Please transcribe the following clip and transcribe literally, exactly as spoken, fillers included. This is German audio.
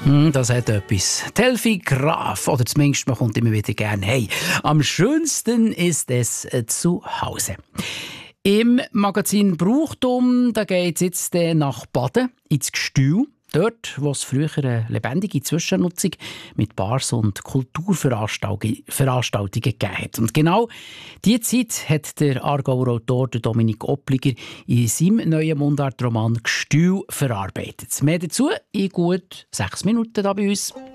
Hm, das hat etwas. Telfi Graf, oder zumindest man kommt immer wieder gerne hey. Am schönsten ist es äh, zu Hause. Im Magazin Brauchtum, da geht es jetzt äh, nach Baden, ins Gstühl. Dort, wo es früher eine lebendige Zwischennutzung mit Bars und Kulturveranstaltungen gegeben hat. Und genau diese Zeit hat der Aargauer Autor Dominik Oppliger in seinem neuen Mundartroman «Gstühl» verarbeitet. Mehr dazu in gut sechs Minuten hier bei uns.